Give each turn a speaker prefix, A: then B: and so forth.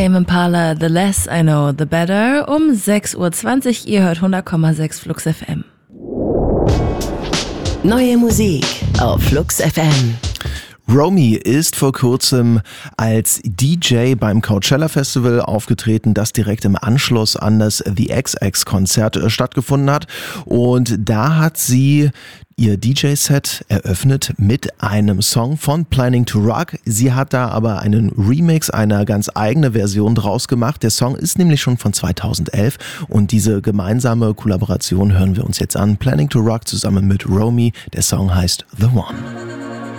A: Tame Impala, The Less I Know, The Better, um 6.20 Uhr. Ihr hört 100,6 Flux FM.
B: Neue Musik auf Flux FM.
C: Romy ist vor kurzem als DJ beim Coachella Festival aufgetreten, das direkt im Anschluss an das The XX-Konzert stattgefunden hat. Und da hat sie ihr DJ-Set eröffnet mit einem Song von Planning to Rock. Sie hat da aber einen Remix, eine ganz eigene Version draus gemacht. Der Song ist nämlich schon von 2011 und diese gemeinsame Kollaboration hören wir uns jetzt an. Planning to Rock zusammen mit Romy. Der Song heißt The One.